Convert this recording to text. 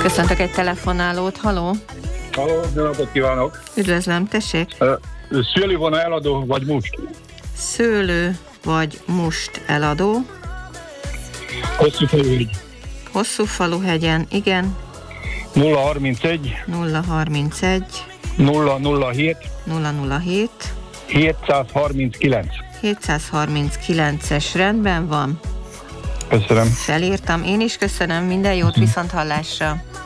Köszöntök egy telefonálót, haló? Halló, jó napot kívánok! Üdvözlöm, tessék! Szőlővona eladó vagy must? Szőlő vagy must eladó. Hosszúfaluhegy. Hosszúfaluhegyen, igen. 031 031 007 007 739. 739-es rendben van. Köszönöm. Felírtam, én is köszönöm, minden jót, viszonthallásra.